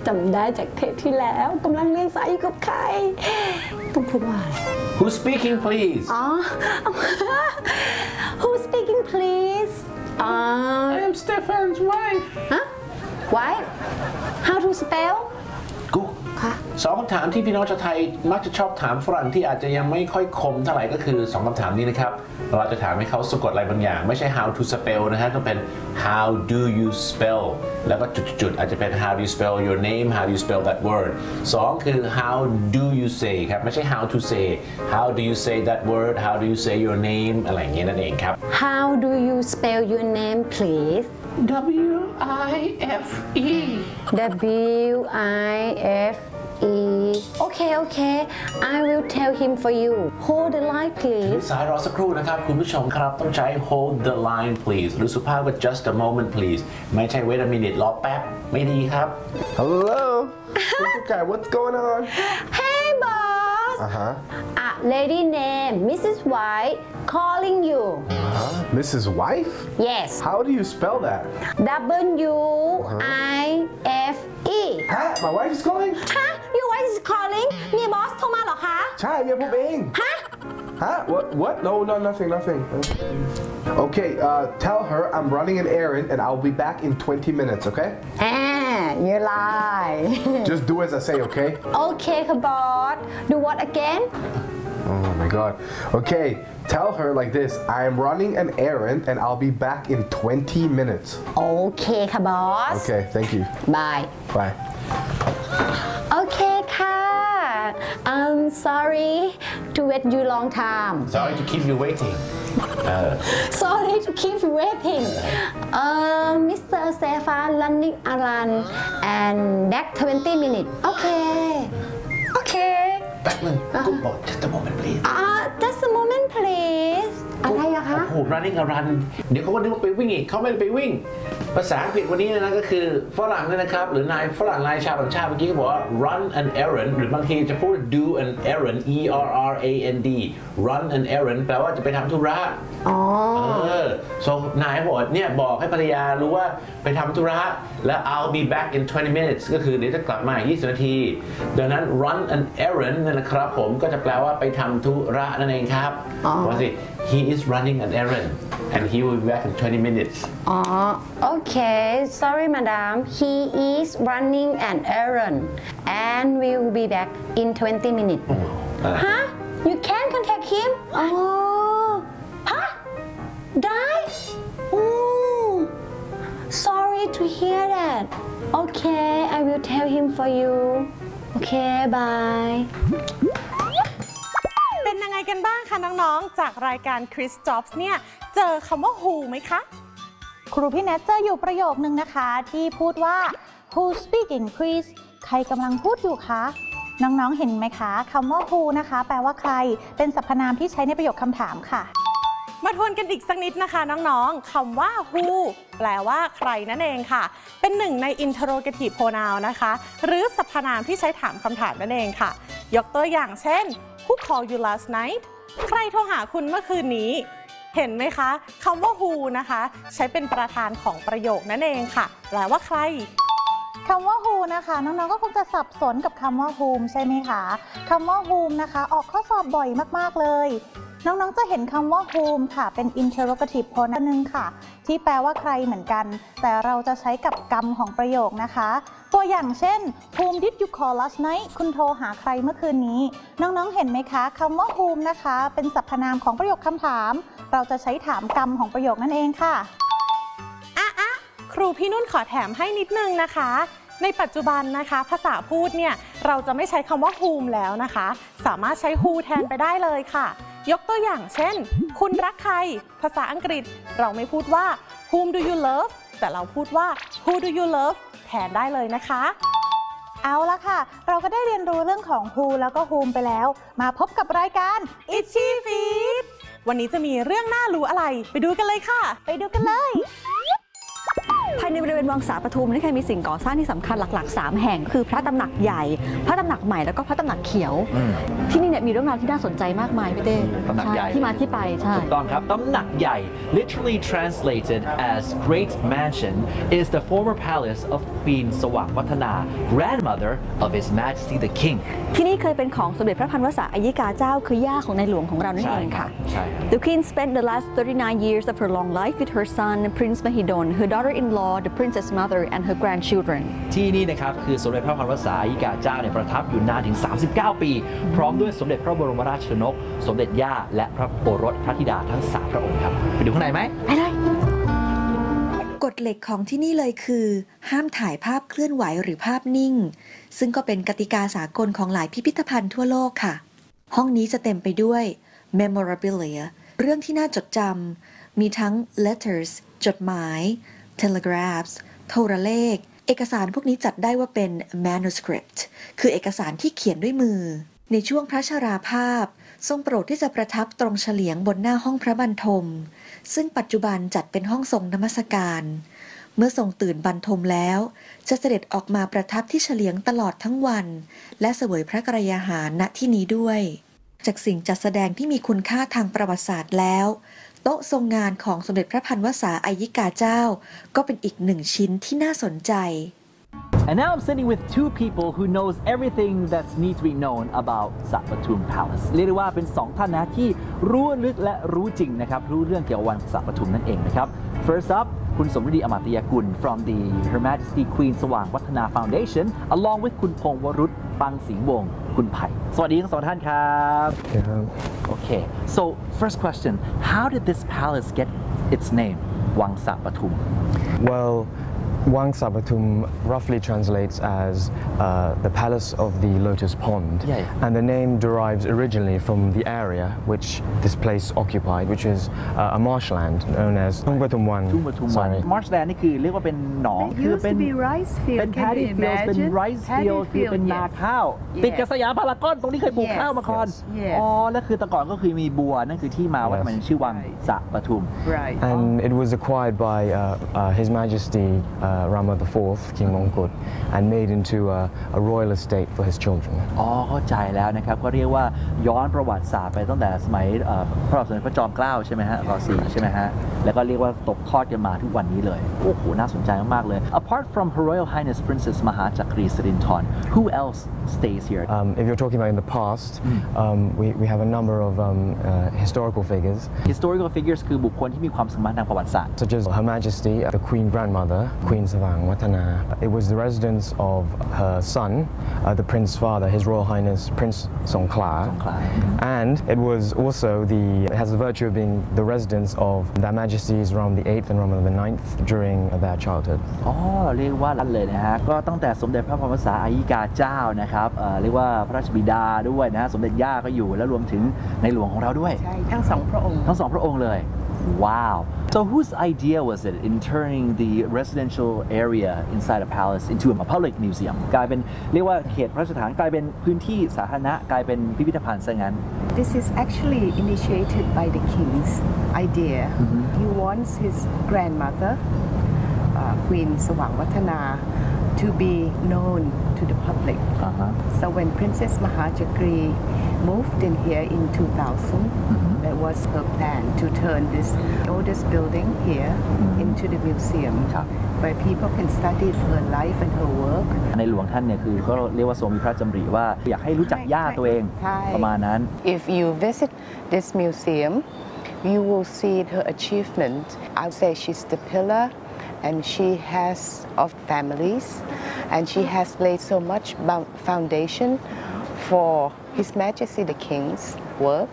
จำได้จากเทปที่แล้วกำลังเรียนสายอยู่กับใครต้องพูดว่า Who's speaking please อ๋อ Who's speaking please I am Stefan's wife Wife How to spell กูสองคำถามที่พี่น้องชาวไทยมักจะชอบถามฝรั่งที่อาจจะยังไม่ค่อยคมเท่าไหร่ก็คือ2คำถามนี้นะครับเราจะถามให้เขาสะกดอะไรบางอย่างไม่ใช่ how to spell นะฮะต้องเป็น how do you spell แล้วก็จุดๆอาจจะเป็น how do you spell your name how do you spell that word 2คือ how do you say ครับไม่ใช่ how to say how do you say that word how do you say your name อะไรอย่างเงี้ยนั่นเองครับ How do you spell your name please W-I-F-E W-I-F-E Okay I will tell him for you Hold the line please สายรอสักครู่นะครับคุณผู้ชมครับต้องใช้ hold the line please หรือสุภาพว่า just a moment please ไม่ใช่ wait a minute รอแป๊บไม่ดีครับ Hello Okay what's going on Hey boss A lady named Mrs. White calling you Mrs. Wife Yes How do you spell that W-I-F-E Huh? My wife is calling ฮะ Your wife is calling เมียบอสโทรมาเหรอคะใช่เมียผมเองฮะ Huh? What? No, nothing. Okay, tell her I'm running an errand and I'll be back in 20 minutes, okay? You lie Just do as I say, okay? Okay ค่ะบอส Do what again Oh my god. Okay, tell her like this. I am running an errand and I'll be back in 20 minutes. โอเคค่ะบอส Okay, thank you. Bye Bye. โอเคค่ะ I'm sorry to wait you long time sorry to keep you waiting Sorry to keep you waiting Mr. Stefan running around and that 20 minutes Okay แป๊บนึงกูบอก just a moment please Just a moment please อะไรอะคะโอ้โห running a run เดี๋ยวเขาก็นึกว่าไปวิ่งอีกเขาไม่ได้ไปวิ่งภาษาอังกฤษวันนี้นะก็คือฝรั่งเนี่ยนะครับหรือนายฝรั่งนายชาวต่างชาติเมื่อกี้เขาบอกว่า run an errand หรือบางทีจะพูด do an errand E-R-R-A-N-D run an errand แปลว่าจะไปทำธุระso นายบอกเนี่ยบอกให้ภรรยารู้ว่าไปทำธุระแล้ว I'll be back in 20 minutes ก็คือเดี๋ยวจะกลับมา20 นาทีดังนั้น run an errand นั่นนะครับผมก็จะแปลว่าไปทำธุระนั่นเองครับว่าสิ he is running an errand and he will be back in 20 minutes Okay sorry madam he is running an errand and will be back in 20 minutes Huh you can contact him Huhได้Sorry to hear that Okay I will tell him for you Okay bye เป็นยังไงกันบ้างคะน้องๆจากรายการ Chris Jobs เนี่ยเจอคำว่า who ไหมคะครูพี่แนทเจออยู่ประโยคนึงนะคะที่พูดว่า who speaking Chris ใครกำลังพูดอยู่คะน้องๆเห็นไหมคะคำว่า who นะคะแปลว่าใครเป็นสรรพนามที่ใช้ในประโยคคำถามค่ะมาทวนกันอีกสักนิดนะคะน้องๆคำว่า who แปลว่าใครนั่นเองค่ะเป็นหนึ่งใน interrogative pronoun นะคะหรือสรรพนามที่ใช้ถามคำถามนั่นเองค่ะยกตัวอย่างเช่น Who called you last night ใครโทรหาคุณเมื่อคืนนี้เห็นไหมคะคำว่า who นะคะใช้เป็นประธานของประโยคนั่นเองค่ะแปลว่าใครคำว่า who นะคะน้องๆก็คงจะสับสนกับคำว่า whom ใช่ไหมคะคำว่า whom นะคะออกข้อสอบบ่อยมากๆเลยน้องๆจะเห็นคำว่า whom ค่ะเป็น interrogative pronoun นึงค่ะที่แปลว่าใครเหมือนกันแต่เราจะใช้กับกรรมของประโยคนะคะตัวอย่างเช่น whom did you call last night คุณโทรหาใครเมื่อคืนนี้น้องๆเห็นไหมคะคำว่า whom นะคะเป็นสรรพนามของประโยคคำถามเราจะใช้ถามกรรมของประโยคนั่นเองค่ะครูพี่นุ่นขอแถมให้นิดนึงนะคะในปัจจุบันนะคะภาษาพูดเนี่ยเราจะไม่ใช้คำว่า whom แล้วนะคะสามารถใช้ who แทนไปได้เลยค่ะยกตัวอย่างเช่นคุณรักใครภาษาอังกฤษเราไม่พูดว่า whom do you love แต่เราพูดว่า who do you love แทนได้เลยนะคะเอาละค่ะเราก็ได้เรียนรู้เรื่องของ who แล้วก็ whom ไปแล้วมาพบกับรายการ Itchy Feet วันนี้จะมีเรื่องน่ารู้อะไรไปดูกันเลยค่ะไปดูกันเลยภายในบริเวณวังสาปทุมนี่ค่ะมีสิ่งก่อสร้างที่สำคัญหลักๆ3แห่งคือพระตำหนักใหญ่พระตำหนักใหม่แล้วก็พระตำหนักเขียวที่นี่เนี่ยมีเรื่องราวที่น่าสนใจมากมายพี่เต้ตำหนักใหญ่ที่มาที่ไปใช่ถูกต้องครับตำหนักใหญ่ literally translated as Great Mansion is the former palace of Queen สว่างวัฒนา grandmother of His Majesty the King ที่นี่เคยเป็นของสมเด็จพระพันวษาอัยกาเจ้าคือย่าของในหลวงของเรานั่นเองค่ะใช่ครับ The Queen spent the last 39 years of her long life with her son Prince Mahidol, her daughter-in-law, the Princess Mother, and her grandchildren. ที่นี่นะครับคือสมเด็จพระพันวษาอัยกาเจ้าเนี่ยประทับอยู่นานถึง39 ปีพร้อมด้วยสมเด็จพระบรมราชชนกสมเด็จย่าและพระโอรสพระธิดาทั้ง3พระองค์ครับไปดูข้างในไหมไปเลยกฎเหล็กของที่นี่เลยคือ ห้ามถ่ายภาพเคลื่อนไหวหรือภาพนิ่ง ซึ่งก็เป็นกติกาสากลของหลายพิพิธภัณฑ์ทั่วโลกค่ะ ห้องนี้จะเต็มไปด้วย memorabilia เรื่องที่น่าจดจำมีทั้ง letters จดหมาย telegraphs โทรเลข เอกสารพวกนี้จัดได้ว่าเป็น manuscript คือเอกสารที่เขียนด้วยมือ ในช่วงพระชราภาพทรงโปรดที่จะประทับตรงเฉลียงบนหน้าห้องพระบรรทมซึ่งปัจจุบันจัดเป็นห้องทรงนมัสการเมื่อทรงตื่นบรรทมแล้วจะเสด็จออกมาประทับที่เฉลียงตลอดทั้งวันและเสวยพระกรยาหารณที่นี้ด้วยจากสิ่งจัดแสดงที่มีคุณค่าทางประวัติศาสตร์แล้วโต๊ะทรงงานของสมเด็จพระพันวษาอัยกาเจ้าก็เป็นอีกหนึ่งชิ้นที่น่าสนใจ And now I'm sitting with two people who knows everything that needs to be known about Sapatum Palace เรียกได้ว่าเป็น2ท่านนะที่รู้ลึกและรู้จริงนะครับรู้เรื่องเกี่ยวกับวังสาปทุมนั่นเองนะครับ First up คุณสมฤดีอมาตยกุล from the Her Majesty Queen สว่างวัฒนา Foundation along with คุณพงษ์วรุษปังสิงห์วงศ์คุณไผ่สวัสดีทั้ง2ท่านครับ Okay so first question how did this palace get its name วังสาปทุม Well, Wang Sabatum roughly translates as the palace of the lotus pond, and the name derives originally from the area which this place occupied, which is a marshland known as Tungbatum Wan. Marshland นี่คือเรียกว่าเป็นหนองคือเป็น rice field เป็น paddy field เป็น rice field คือเป็นนาข้าวติดกับสยามพารากอนตรงนี้เคยปลูกข้าวมาก่อนอ๋อแล้วคือแต่ก่อนก็คือมีบัวนั่นคือที่มาว่าทำไมชื่อวังสะปทุม And it was acquired by His Majesty Rama IV, King Mongkut, and made into a royal estate for his children. อ๋อเข้าใจแล้วนะครับก็เรียกว่าย้อนประวัติศาสตร์ไปตั้งแต่สมัยพระบาทสมเด็จพระจอมเกล้าใช่ไหมฮะร.4 ใช่ไหมฮะแล้วก็เรียกว่าตกทอดกันมาทุกวันนี้เลยโอ้โหน่าสนใจมากๆเลย Apart from Her Royal Highness Princess Mahajakri Sirinthorn who else stays here If you're talking about in the past, we have a number of historical figures. Historical figures คือบุคคลที่มีความสำคัญทางประวัติศาสตร์ Such as Her Majesty, the Queen Grandmother, Queen Savang Watana. It was the residence of her son, the Prince Father, His Royal Highness Prince Songkla. And it was also it has the virtue of being the residence of Their Majesties Rama the 8th and Rama the 9th during their childhood. อ๋อเรียกว่าเลยนะฮะก็ตั้งแต่สมเด็จพระพันวษาอัยกาเจ้านะครับเรียกว่าพระราชบิดาด้วยนะฮะสมเด็จย่าก็อยู่แล้วรวมถึงในหลวงของเราด้วยใช่ทั้ง2พระองค์เลย Wow. So whose idea was it in turning the residential area inside a palace into a public museum กลายเป็นเรียกว่าเขตพระราชฐานกลายเป็นพื้นที่สาธารณะกลายเป็นพิพิธภัณฑ์ซะงั้น This is actually initiated by the king's idea. He wants his grandmother, Queen สว่างวัฒนา to be known to the public. So when Princess Mahajakri moved in here in 2000, that was her plan to turn this oldest building here into the museum, where people can study her life and her work. ในหลวงท่านเนี่ยคือก็เรียกว่าทรงมีพระราชดำริว่าอยากให้รู้จักย่าตัวเองประมาณนั้น If you visit this museum, you will see her achievement. I'll say she's the pillar, and she has of families, and she has laid so much foundation for His Majesty the King's work,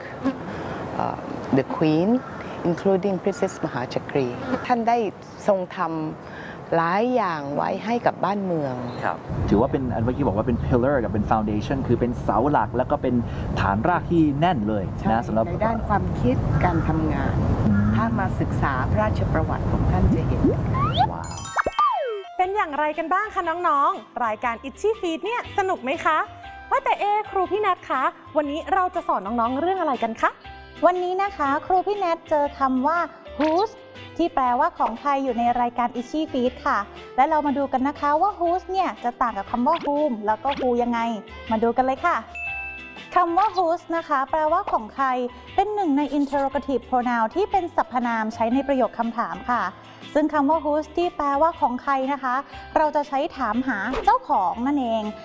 the Queen, including Princess Mahajakri. ท่านได้ทรงทำหลายอย่างไว้ให้กับบ้านเมืองครับถือว่าเป็นอันเมื่อกี้บอกว่าเป็น pillar กับเป็น foundation คือเป็นเสาหลักแล้วก็เป็นฐานรากที่แน่นเลยนะสำหรับในด้านความคิดการทำงานถ้ามาศึกษาพระราชประวัติของท่านจะเห็นว้าวเป็นอย่างไรกันบ้างคะน้องๆรายการ Itchy Feet เนี่ยสนุกไหมคะว่าแต่ครูพี่แนทคะวันนี้เราจะสอนน้องๆเรื่องอะไรกันคะวันนี้นะคะครูพี่แนทเจอคำว่า whose ที่แปลว่าของใครอยู่ในรายการ Itchy Feet ค่ะและเรามาดูกันนะคะว่า whose เนี่ยจะต่างกับคำว่า whom แล้วก็ who ยังไงมาดูกันเลยค่ะคำว่า whose นะคะแปลว่าของใครเป็นหนึ่งใน interrogative pronoun ที่เป็นสรรพนามใช้ในประโยคคำถามค่ะซึ่งคำว่า whose ที่แปลว่าของใครนะคะเราจะใช้ถามหาเจ้าของนั่นเอง